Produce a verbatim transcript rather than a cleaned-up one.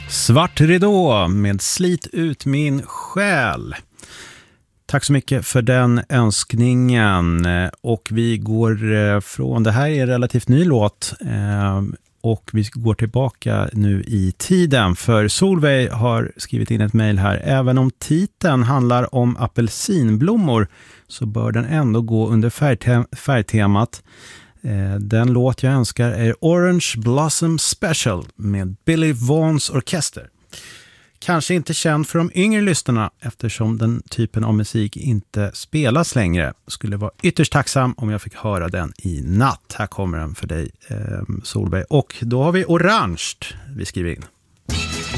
Svart ridå med Slit ut min själ. Tack så mycket för den önskningen. Och vi går från, det här är en relativt ny låt, och vi går tillbaka nu i tiden, för Solveig har skrivit in ett mejl här. Även om titeln handlar om apelsinblommor så bör den ändå gå under färgte- färgtemat. Den låt jag önskar är Orange Blossom Special med Billy Vaughns orkester. Kanske inte känd för de yngre lyssnarna eftersom den typen av musik inte spelas längre. Skulle vara ytterst tacksam om jag fick höra den i natt. Här kommer den för dig, eh, Solveig. Och då har vi Orange, vi skriver in.